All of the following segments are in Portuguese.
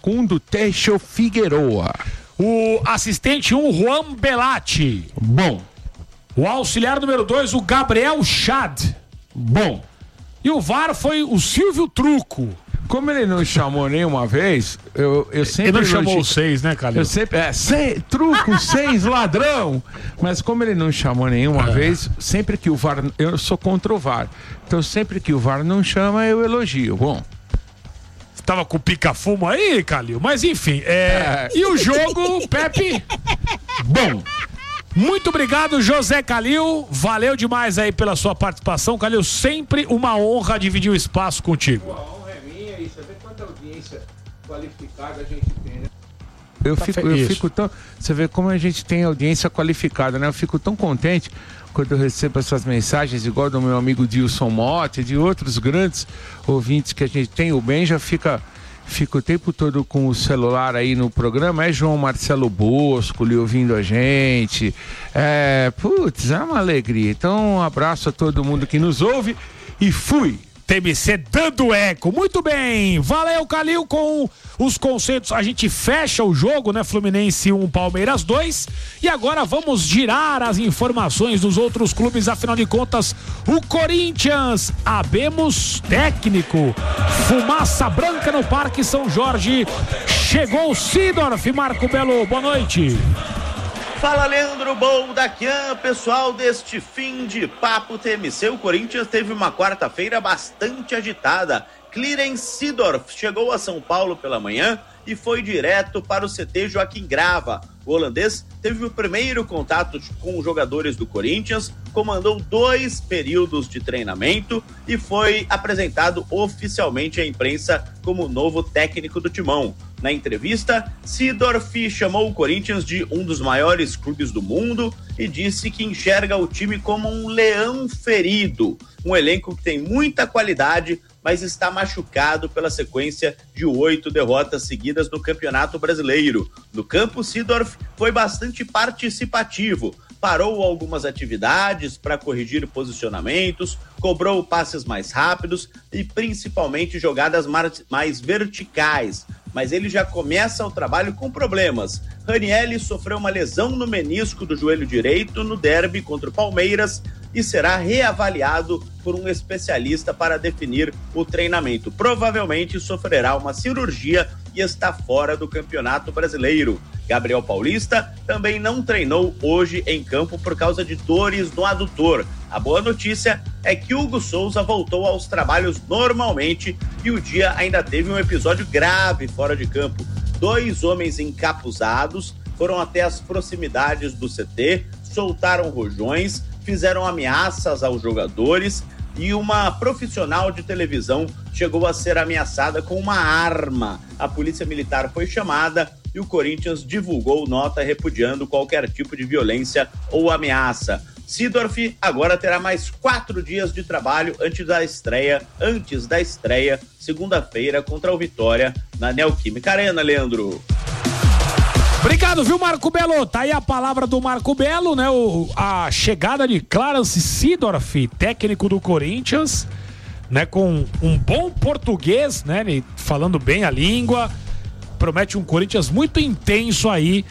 Facundo Teixeira Figueroa. O assistente 1, Juan Belatti. Bom. O auxiliar número 2, o Gabriel Chad. Bom. E o VAR foi o Silvio Truco. Como ele não chamou nenhuma vez, eu sempre... Ele não chamou os 6, né, Calil? Eu sempre... Truco, 6, ladrão. Mas como ele não chamou nenhuma vez, sempre que o VAR... Eu sou contra o VAR. Então sempre que o VAR não chama, eu elogio. Bom. Você tava com pica-fumo aí, Calil? Mas enfim, E o jogo, Pepe? Bom. Muito obrigado, José Calil. Valeu demais aí pela sua participação, Calil. Sempre uma honra dividir o espaço contigo. A honra é minha e você vê quanta audiência qualificada a gente tem, né? Eu fico tão... Você vê como a gente tem audiência qualificada, né? Eu fico tão contente quando eu recebo essas mensagens, igual do meu amigo Dilson Motti, de outros grandes ouvintes que a gente tem. O Ben já fica o tempo todo com o celular aí no programa. É João Marcelo Bosco lhe ouvindo a gente. É uma alegria. Então, um abraço a todo mundo que nos ouve e fui! TMC dando eco. Muito bem. Valeu, Calil, com os conceitos. A gente fecha o jogo, né? Fluminense 1, Palmeiras 2. E agora vamos girar as informações dos outros clubes. Afinal de contas, o Corinthians, abemos técnico. Fumaça branca no Parque São Jorge. Chegou o Sidorf. Marco Belo, boa noite. Fala, Leandro Boldaquian, pessoal deste fim de papo TMC. O Corinthians teve uma quarta-feira bastante agitada. Clarence Seedorf chegou a São Paulo pela manhã e foi direto para o CT Joaquim Grava. O holandês teve o primeiro contato com os jogadores do Corinthians, comandou 2 períodos de treinamento e foi apresentado oficialmente à imprensa como novo técnico do Timão. Na entrevista, Seedorf chamou o Corinthians de um dos maiores clubes do mundo e disse que enxerga o time como um leão ferido, um elenco que tem muita qualidade, mas está machucado pela sequência de 8 derrotas seguidas no Campeonato Brasileiro. No campo, Seedorf foi bastante participativo, parou algumas atividades para corrigir posicionamentos, cobrou passes mais rápidos e principalmente jogadas mais verticais. Mas ele já começa o trabalho com problemas. Ranieri sofreu uma lesão no menisco do joelho direito no derby contra o Palmeiras e será reavaliado por um especialista para definir o treinamento. Provavelmente sofrerá uma cirurgia e está fora do Campeonato Brasileiro. Gabriel Paulista também não treinou hoje em campo por causa de dores no adutor. A boa notícia é que Hugo Souza voltou aos trabalhos normalmente e o dia ainda teve um episódio grave fora de campo. 2 homens encapuzados foram até as proximidades do CT, soltaram rojões, fizeram ameaças aos jogadores e uma profissional de televisão chegou a ser ameaçada com uma arma. A polícia militar foi chamada e o Corinthians divulgou nota repudiando qualquer tipo de violência ou ameaça. Seedorf agora terá mais 4 dias de trabalho antes da estreia, segunda-feira, contra o Vitória na Neoquímica Arena, Leandro. Obrigado, viu, Marco Belo? Tá aí a palavra do Marco Belo, né? A chegada de Clarence Seedorf, técnico do Corinthians, né? Com um bom português, né? Falando bem a língua. Promete um Corinthians muito intenso aí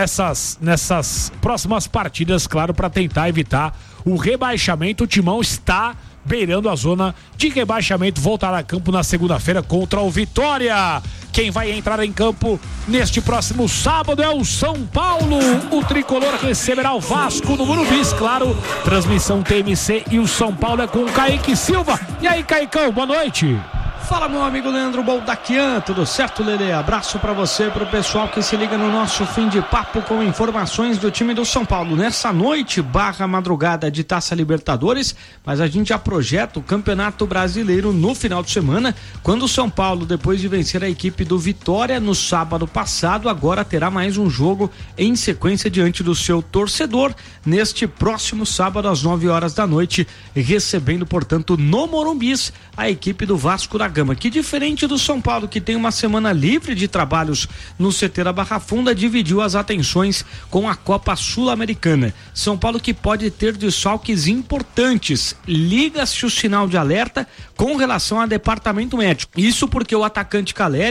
nessas próximas partidas, claro, para tentar evitar o rebaixamento. O Timão está beirando a zona de rebaixamento, voltará a campo na segunda-feira contra o Vitória. Quem vai entrar em campo neste próximo sábado é o São Paulo. O tricolor receberá o Vasco no Morumbi, claro. Transmissão TMC e o São Paulo é com o Kaique Silva. E aí, Caicão, boa noite. Fala, meu amigo Leandro Boldaquian, tudo certo, Lelê? Abraço pra você, pro pessoal que se liga no nosso fim de papo com informações do time do São Paulo. Nessa noite, madrugada de Taça Libertadores, mas a gente já projeta o Campeonato Brasileiro no final de semana, quando o São Paulo, depois de vencer a equipe do Vitória no sábado passado, agora terá mais um jogo em sequência diante do seu torcedor, neste próximo sábado às 9 horas da noite, recebendo, portanto, no Morumbi, a equipe do Vasco da Gama, que diferente do São Paulo, que tem uma semana livre de trabalhos no CT da Barra Funda, dividiu as atenções com a Copa Sul-Americana. São Paulo que pode ter desfalques importantes. Liga-se o sinal de alerta com relação ao departamento médico. Isso porque o atacante Caleri,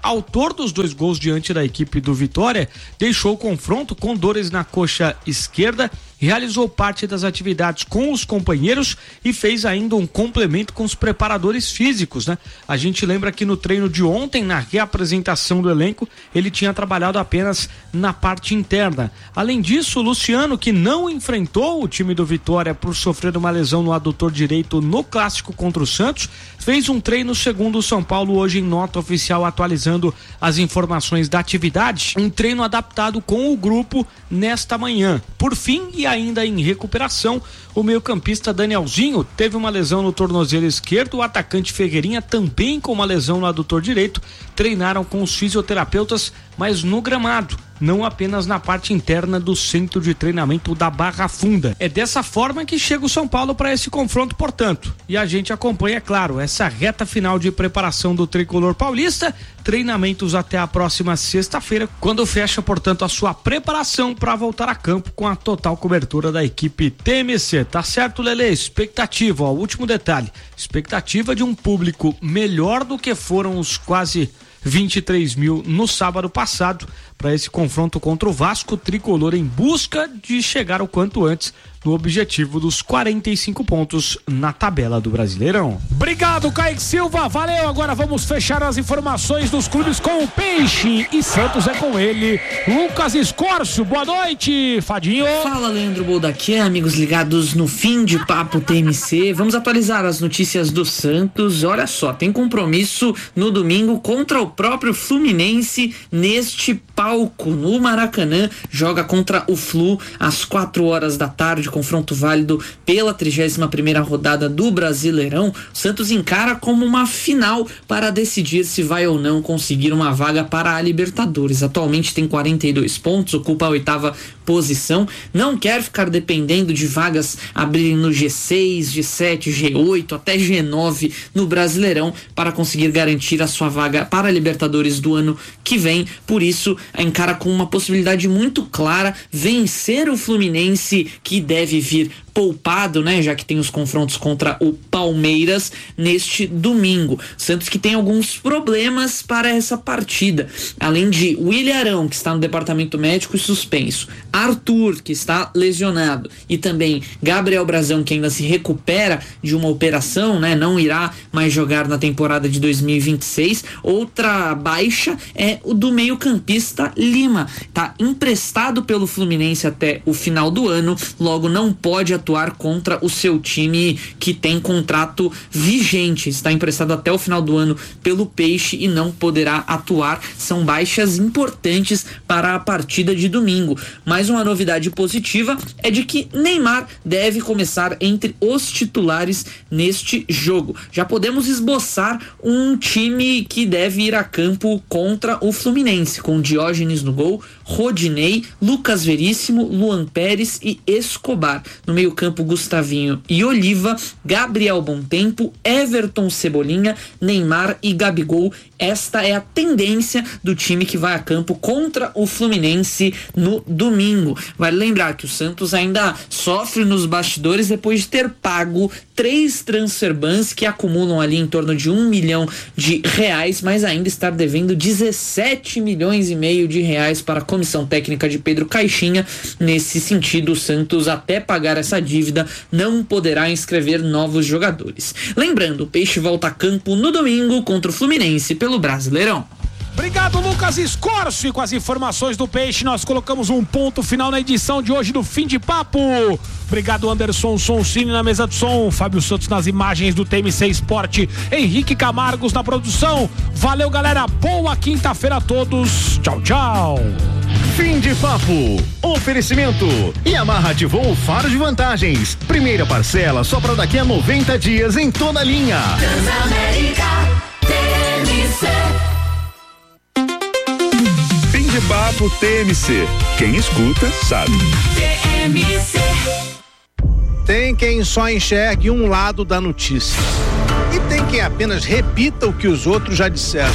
autor dos 2 gols diante da equipe do Vitória, deixou o confronto com dores na coxa esquerda, realizou parte das atividades com os companheiros e fez ainda um complemento com os preparadores físicos, né? A gente lembra que no treino de ontem, na reapresentação do elenco, ele tinha trabalhado apenas na parte interna. Além disso, o Luciano, que não enfrentou o time do Vitória por sofrer uma lesão no adutor direito no clássico contra o Santos, fez um treino segundo o São Paulo hoje em nota oficial, atualizando as informações da atividade, um treino adaptado com o grupo nesta manhã. Por fim, e ainda em recuperação, o meio-campista Danielzinho teve uma lesão no tornozelo esquerdo, o atacante Ferreirinha também com uma lesão no adutor direito, treinaram com os fisioterapeutas, mas no gramado, não apenas na parte interna do centro de treinamento da Barra Funda. É dessa forma que chega o São Paulo para esse confronto, portanto. E a gente acompanha, claro, essa reta final de preparação do tricolor paulista, treinamentos até a próxima sexta-feira, quando fecha, portanto, a sua preparação para voltar a campo com a total cobertura da equipe TMC. Tá certo, Lelê? Expectativa, ó, último detalhe, expectativa de um público melhor do que foram os quase 23 mil no sábado passado para esse confronto contra o Vasco, tricolor em busca de chegar o quanto antes no objetivo dos 45 pontos na tabela do Brasileirão. Obrigado, Kaique Silva, valeu. Agora vamos fechar as informações dos clubes com o Peixe e Santos é com ele, Lucas Escórcio. Boa noite, Fadinho. Fala, Leandro Boldaquian, amigos ligados no Fim de Papo TMC. Vamos atualizar as notícias do Santos. Olha só, tem compromisso no domingo contra o próprio Fluminense neste palco no Maracanã. Joga contra o Flu às 4 horas da tarde, confronto válido pela 31ª rodada do Brasileirão. O Santos encara como uma final para decidir se vai ou não conseguir uma vaga para a Libertadores. Atualmente tem 42 pontos, ocupa a 8ª posição, não quer ficar dependendo de vagas abrirem no G6, G7, G8 até G9 no Brasileirão para conseguir garantir a sua vaga para a Libertadores do ano que vem. Por isso, encara com uma possibilidade muito clara vencer o Fluminense, que deve vir poupado, né, já que tem os confrontos contra o Palmeiras neste domingo. Santos que tem alguns problemas para essa partida, além de William Arão, que está no departamento médico e suspenso, Arthur, que está lesionado, e também Gabriel Brazão, que ainda se recupera de uma operação, né, não irá mais jogar na temporada de 2026. Outra baixa é o do meio-campista Lima, tá emprestado pelo Fluminense até o final do ano, logo não pode atuar contra o seu time que tem contrato vigente, está emprestado até o final do ano pelo Peixe e não poderá atuar. São baixas importantes para a partida de domingo. Mais uma novidade positiva é de que Neymar deve começar entre os titulares neste jogo. Já podemos esboçar um time que deve ir a campo contra o Fluminense, com Diógenes no gol, Rodinei, Lucas Veríssimo, Luan Pérez e Escobar. No meio-campo, Gustavinho e Oliva, Gabriel Bontempo, Everton Cebolinha, Neymar e Gabigol. Esta é a tendência do time que vai a campo contra o Fluminense no domingo. Vale lembrar que o Santos ainda sofre nos bastidores depois de ter pago 3 transfer bans que acumulam ali em torno de R$1 milhão, mas ainda estar devendo 17 milhões e meio de reais para a comissão técnica de Pedro Caixinha. Nesse sentido, o Santos, até pagar essa dívida, não poderá inscrever novos jogadores. Lembrando, o Peixe volta a campo no domingo contra o Fluminense pelo Brasileirão. Obrigado, Lucas Escórcio. E com as informações do Peixe, nós colocamos um ponto final na edição de hoje do Fim de Papo. Obrigado, Anderson Sonsini na mesa de som, Fábio Santos nas imagens do TMC Esporte, Henrique Camargos na produção. Valeu, galera. Boa quinta-feira a todos. Tchau, tchau. Fim de Papo. Oferecimento. Yamaha ativou o faro de vantagens. Primeira parcela só para daqui a 90 dias em toda a linha. Transamérica TMC. Fim de Papo TMC. Quem escuta sabe. TMC. Tem quem só enxergue um lado da notícia. E tem quem apenas repita o que os outros já disseram.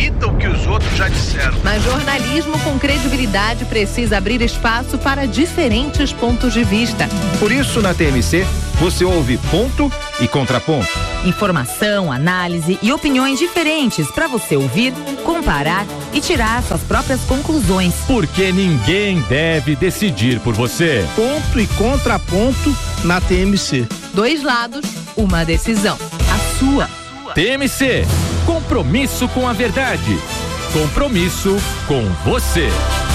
Mas jornalismo com credibilidade precisa abrir espaço para diferentes pontos de vista. Por isso, na TMC, você ouve ponto e contraponto. Informação, análise e opiniões diferentes para você ouvir comparar e tirar suas próprias conclusões. Porque ninguém deve decidir por você. Ponto e contraponto na TMC. 2 lados, uma decisão. A sua. TMC. Compromisso com a verdade. Compromisso com você.